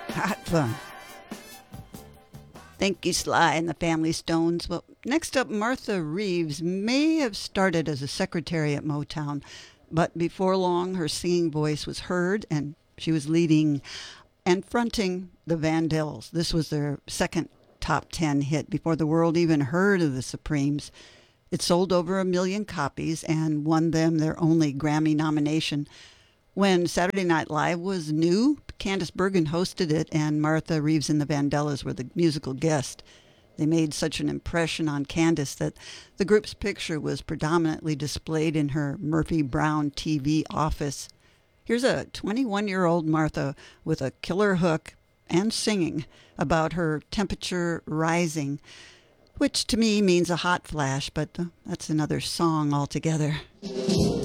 Hot fun. Thank you, Sly and the Family Stones. Well, next up, Martha Reeves may have started as a secretary at Motown, but before long, her singing voice was heard and she was leading and fronting the Vandellas. This was their second top 10 hit before the world even heard of the Supremes. It sold over 1 million copies and won them their only Grammy nomination. When Saturday Night Live was new, Candice Bergen hosted it, and Martha Reeves and the Vandellas were the musical guest. They made such an impression on Candice that the group's picture was predominantly displayed in her Murphy Brown TV office. Here's a 21-year-old Martha with a killer hook and singing about her temperature rising, which to me means a hot flash, but that's another song altogether.